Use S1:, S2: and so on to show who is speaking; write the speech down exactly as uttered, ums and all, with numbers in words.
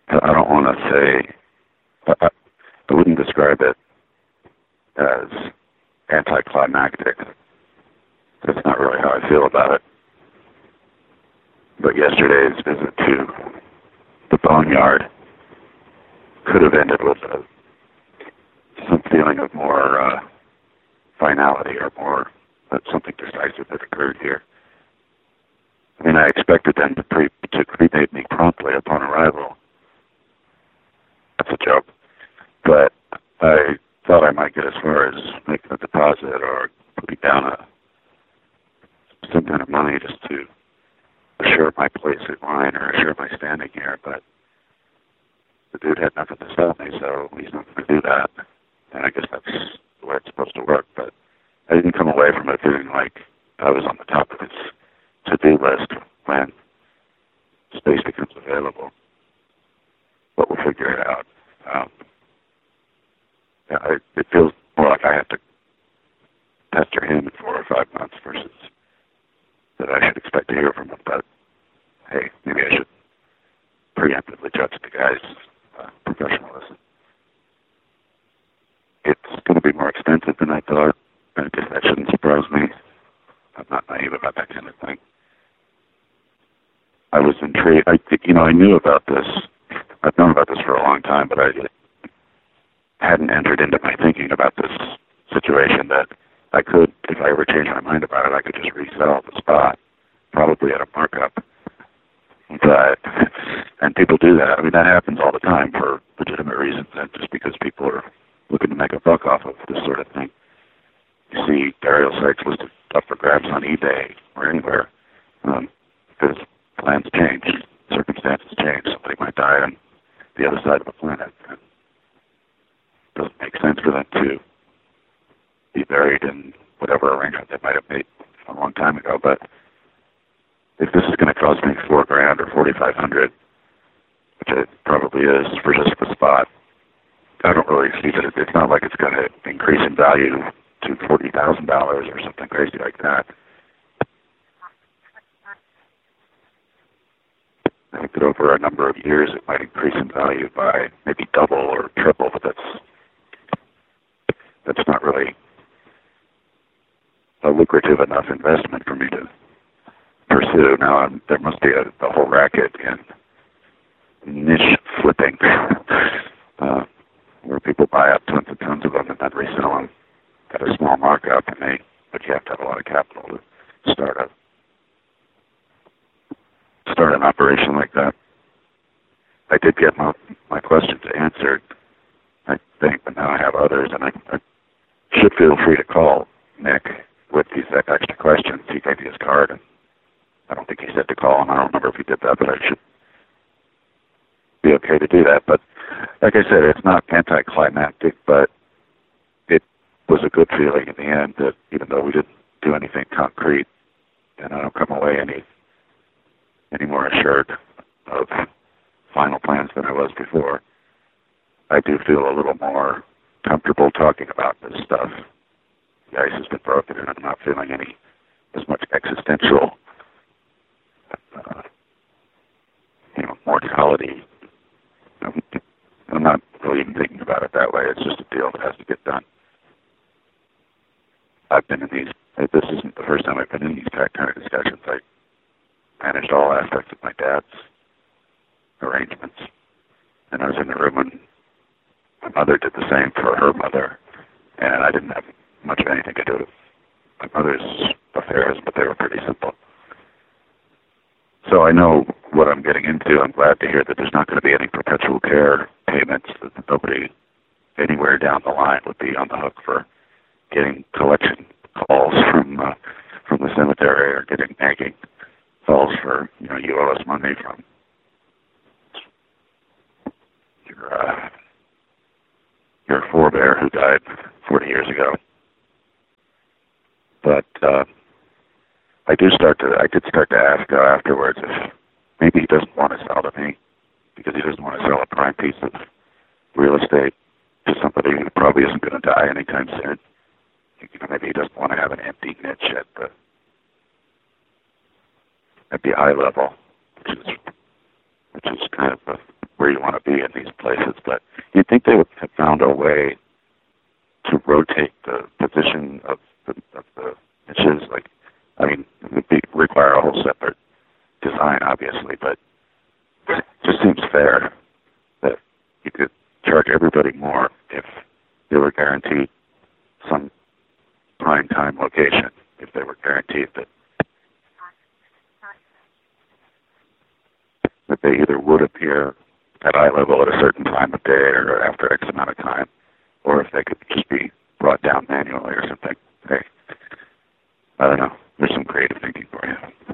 S1: I don't want to say, I, I wouldn't describe it as anticlimactic. That's not really how I feel about it. But yesterday's visit to the boneyard could have ended with a, some feeling of more uh, finality or more that something decisive had occurred here. I mean, I expected them to, pre- to cremate me promptly upon arrival. That's a joke. But I thought I might get as far as making a deposit or putting down a, some kind of money just to assure my place in line or assure my standing here. But the dude had nothing to sell me, so he's not going to do that. And I guess that's the way it's supposed to work. But I didn't come away from it feeling like I was on the top of his to-do list when space becomes available. But we'll figure it out. Um, yeah, I, it feels more like I have to pester him in four or five months versus that I should expect to hear from him. But hey, maybe I should preemptively judge the guy's uh, professionalism. It's going to be more expensive than I thought. I guess that shouldn't surprise me. I'm not naive about that kind of thing. I was intrigued. I, you know, I knew about this. I've known about this for a long time, but I hadn't entered into my thinking about this situation that I could, if I ever changed my mind about it, I could just resell the spot, probably at a markup. But, and people do that. I mean, that happens all the time for legitimate reasons, and just because people are looking to make a buck off of this sort of thing. You see burial sites listed up for grabs on eBay or anywhere, um, because plans change, circumstances change. Somebody might die on the other side of the planet. It doesn't make sense for them to be buried in whatever arrangement they might have made a long time ago. But if this is going to cost me four grand or forty-five hundred, which it probably is for just the spot, I don't really see that. It, it's not like it's going to increase in value to forty thousand dollars or something crazy like that. I think that over a number of years it might increase in value by maybe double or triple, but that's that's not really a lucrative enough investment for me to pursue. Now, I'm, there must be a, a whole racket in niche flipping uh, where people buy up tons and tons of them and then resell them at a small markup, and they, but you have to have a lot of capital to start a start an operation like that. I did get my, my questions answered, I think, but now I have others, and I, I should feel free to call Nick with these extra questions. He gave me his card, and I don't think he said to call him. I don't remember if he did that, but I should be okay to do that. But like I said, it's not anticlimactic, but it was a good feeling in the end that even though we didn't do anything concrete, and I don't come away any any more assured of final plans than I was before, I do feel a little more comfortable talking about this stuff. The ice has been broken, and I'm not feeling any as much existential, uh, you know, mortality. I'm, I'm not really even thinking about it that way. It's just a deal that has to get done. I've been in these. This isn't the first time I've been in these kind of discussions. I managed all aspects of my dad's arrangements, and I was in the room when my mother did the same for her mother, and I didn't have much of anything to do with my mother's affairs, but they were pretty simple. So I know what I'm getting into. I'm glad to hear that there's not going to be any perpetual care payments, that nobody anywhere down the line would be on the hook for getting collection calls from uh, from the cemetery or getting nagging calls for, you know, you owe us money from your uh, your forebear who died forty years ago. But uh, I do start to, I did start to ask uh, afterwards if maybe he doesn't want to sell to me because he doesn't want to sell a prime piece of real estate to somebody who probably isn't going to die anytime soon. You know, maybe he doesn't want to have an empty niche at the at the eye level, which is which is kind of a, where you want to be in these places, but you'd think they would have found a way to rotate the position of the, of the niches. Like, I mean, it would be, require a whole separate design, obviously, but it just seems fair that you could charge everybody more if they were guaranteed some prime time location, if they were guaranteed that that they either would appear at eye level at a certain time of day or after X amount of time, or if they could just be brought down manually or something. Hey, I don't know. There's some creative thinking for you.